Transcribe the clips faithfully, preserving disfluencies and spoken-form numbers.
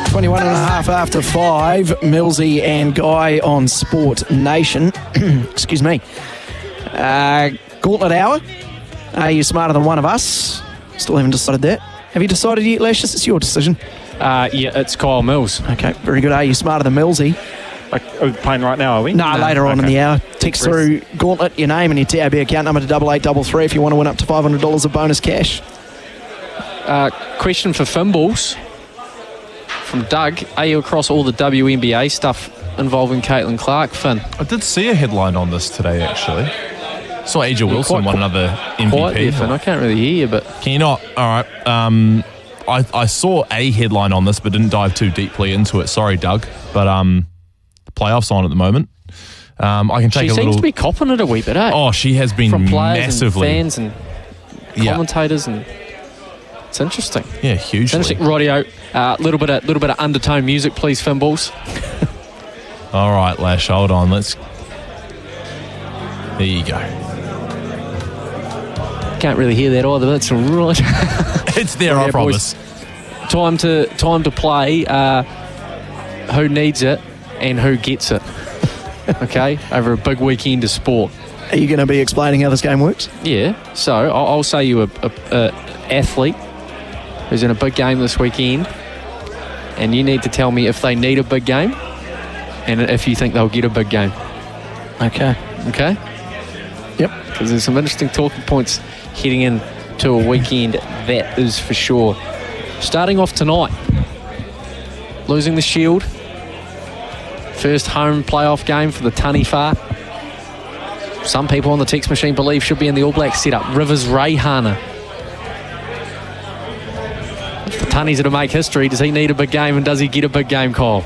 twenty-one and a half after five. Millsy and Guy on Sport Nation. Excuse me. Uh, Gauntlet Hour. Are you smarter than one of us? Still haven't decided that. Have you decided yet, Lashes? It's your decision. Uh, yeah, it's Kyle Mills. Okay, very good. Are you smarter than Millsy? Like, are we playing right now, are we? No, no. later on okay. in the hour. Text through Gauntlet, your name and your T A B account number to double eight double three if you want to win up to five hundred dollars of bonus cash. Uh, question for Fimbles from Doug. Are you across all the W N B A stuff involving Caitlin Clark, Finn? I did see a headline on this today, actually. Saw Aja Yeah, Wilson quite, won another M V P. Quiet there, Finn. I can't really hear you, but... Can you not? All right. Um, I, I saw a headline on this, but didn't dive too deeply into it. Sorry, Doug. But um, the playoffs on at the moment. Um, I can take she a seems little... to be copping it a wee bit, eh? Oh, she has been From players massively... and fans and commentators, yeah. And it's interesting. Yeah, hugely. It's interesting. Radio, a uh, little bit of little bit of undertone music, please, Fimbles. All right, Lash, hold on. Let's... There you go. Can't really hear that either. That's right. It's there, right, I promise. Boys. Time to time to play. Uh, who needs it and who gets it? Okay, over a big weekend of sport. Are you going to be explaining how this game works? Yeah. So I'll, I'll say you a, a, a athlete who's in a big game this weekend, and you need to tell me if they need a big game and if you think they'll get a big game. Okay. Okay. Yep. Because there's some interesting talking points heading in to a weekend, that is for sure. Starting off tonight, losing the Shield, first home playoff game for the Taniwha. Some people on the text machine believe should be in the All Blacks setup. Rivers Reihana. If the Tunnies are to make history, does he need a big game and does he get a big game, Kyle?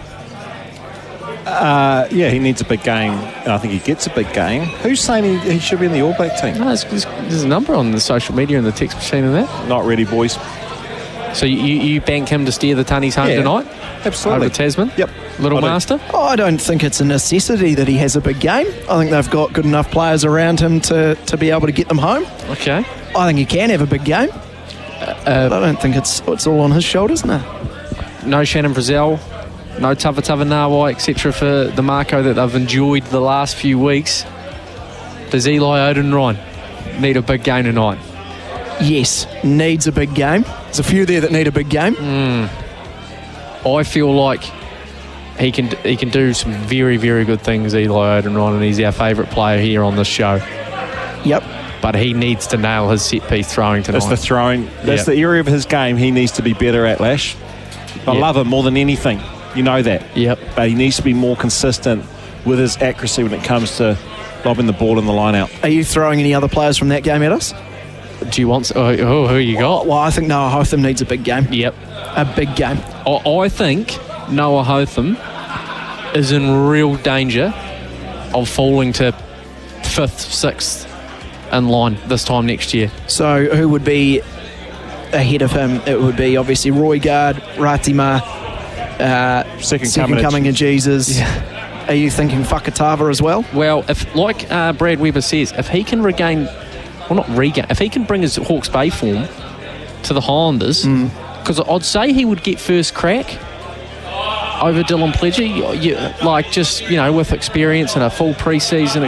Uh, yeah, he needs a big game. I think he gets a big game. Who's saying he, he should be in the All Black team? No, there's, there's a number on the social media and the text machine and that. Not really, boys. So you, you bank him to steer the Tunnies home yeah, tonight? Absolutely. Over Tasman? Yep. Little I do. Master? Oh, I don't think it's a necessity that he has a big game. I think they've got good enough players around him to, to be able to get them home. Okay. I think he can have a big game. Uh, but I don't think it's it's all on his shoulders, no. No Shannon Frizzell, no Tavatava Nawai, et cetera for the Marco that they've enjoyed the last few weeks. Does Eli Odenrine need a big game tonight? Yes, needs a big game. There's a few there that need a big game. Mm. I feel like he can he can do some very, very good things, Eli Odenrine, and he's our favourite player here on this show. Yep. But he needs to nail his set-piece throwing tonight. That's the throwing. That's Yep. the area of his game he needs to be better at, Lash. I Yep. love him more than anything. You know that. Yep. But he needs to be more consistent with his accuracy when it comes to lobbing the ball in the line out. Are you throwing any other players from that game at us? Do you want... Oh, oh, who you got? Well, I think Noah Hotham needs a big game. Yep. A big game. I, I think Noah Hotham is in real danger of falling to fifth, sixth in line this time next year. So who would be ahead of him? It would be obviously Roy Gard, Ratima, uh, Second, second coming, coming of of Jesus. Yeah. Are you thinking Whakatava as well? Well, if like uh, Brad Weber says, if he can regain, well not regain, if he can bring his Hawke's Bay form to the Highlanders, because mm. I'd say he would get first crack over Dylan Pledger, you, you, like just, you know, with experience and a full pre-season